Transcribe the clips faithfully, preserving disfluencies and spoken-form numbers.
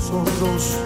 nosotros.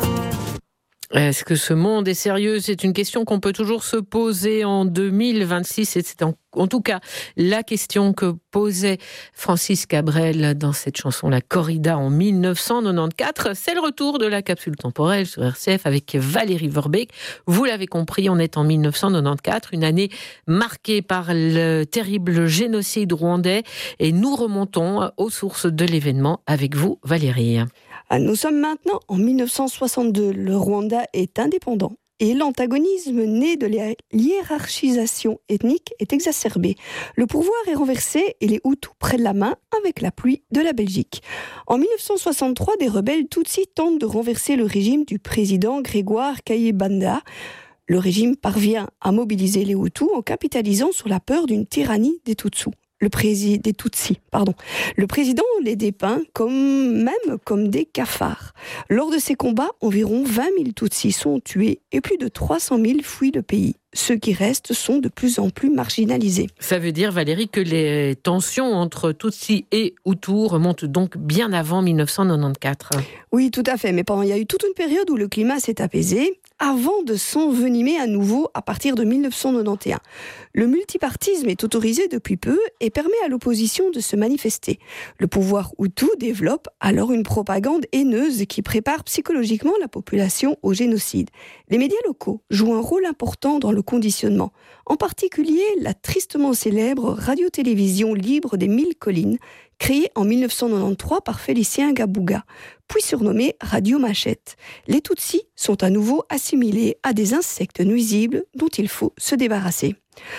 Est-ce que ce monde est sérieux ? C'est une question qu'on peut toujours se poser en deux mille vingt-six. Et c'est en, en tout cas la question que posait Francis Cabrel dans cette chanson La Corrida en dix-neuf cent quatre-vingt-quatorze. C'est le retour de la capsule temporelle sur R C F avec Valérie Verbeek. Vous l'avez compris, on est en dix-neuf cent quatre-vingt-quatorze, une année marquée par le terrible génocide rwandais. Et nous remontons aux sources de l'événement avec vous, Valérie. Nous sommes maintenant en dix-neuf cent soixante-deux. Le Rwanda est indépendant et l'antagonisme né de la hiérarchisation ethnique est exacerbé. Le pouvoir est renversé et les Hutus prennent la main avec l'appui de la Belgique. En dix-neuf cent soixante-trois, des rebelles Tutsis tentent de renverser le régime du président Grégoire Kayibanda. Le régime parvient à mobiliser les Hutus en capitalisant sur la peur d'une tyrannie des Tutsis. Le président des Tutsis, pardon. Le président les dépeint comme, même comme des cafards. Lors de ces combats, environ vingt mille Tutsis sont tués et plus de trois cent mille fuient le pays. Ceux qui restent sont de plus en plus marginalisés. Ça veut dire, Valérie, que les tensions entre Tutsis et Hutus remontent donc bien avant dix-neuf cent quatre-vingt-quatorze. Oui, tout à fait. Mais pendant, il y a eu toute une période où le climat s'est apaisé, avant de s'envenimer à nouveau à partir de dix-neuf cent quatre-vingt-onze. Le multipartisme est autorisé depuis peu et permet à l'opposition de se manifester. Le pouvoir Hutu développe alors une propagande haineuse qui prépare psychologiquement la population au génocide. Les médias locaux jouent un rôle important dans le conditionnement. En particulier, la tristement célèbre radio-télévision libre des Mille Collines, créée en dix-neuf cent quatre-vingt-treize par Félicien Gabuga, puis surnommée Radio Machette. Les Tutsis sont à nouveau assimilés à des insectes nuisibles dont il faut se débarrasser.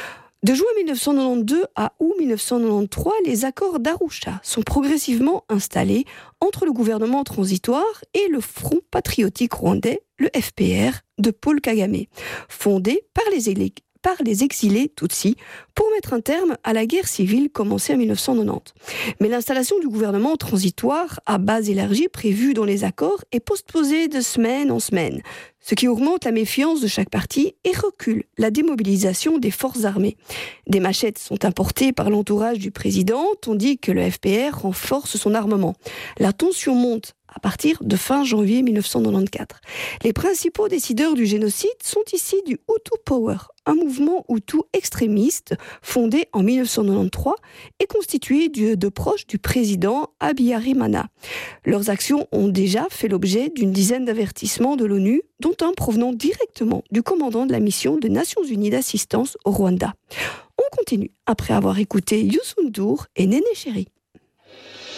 De juin dix-neuf cent quatre-vingt-douze à août dix-neuf cent quatre-vingt-treize, les accords d'Arusha sont progressivement installés entre le gouvernement transitoire et le Front patriotique rwandais, le F P R, de Paul Kagame, fondé par les, élé- par les exilés Tutsis pour mettre un terme à la guerre civile commencée en dix-neuf cent quatre-vingt-dix. Mais l'installation du gouvernement transitoire à base élargie prévue dans les accords est postposée de semaine en semaine, ce qui augmente la méfiance de chaque parti et recule la démobilisation des forces armées. Des machettes sont importées par l'entourage du président, tandis que le F P R renforce son armement. La tension monte à partir de fin janvier dix-neuf cent quatre-vingt-quatorze. Les principaux décideurs du génocide sont ici du Hutu Power, un mouvement Hutu extrémiste fondé en dix-neuf cent quatre-vingt-treize et constitué de proches du président Habyarimana. Leurs actions ont déjà fait l'objet d'une dizaine d'avertissements de l'ONU, dont un provenant directement du commandant de la mission des Nations Unies d'assistance au Rwanda. On continue après avoir écouté Youssou N'Dour et Néné Chéri.